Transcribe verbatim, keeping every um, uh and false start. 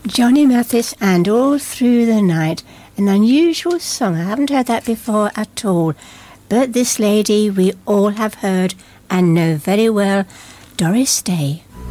Johnny Mathis and All Through the Night. An unusual song. I haven't heard that before at all. But this lady we all have heard and know very well, Doris Day.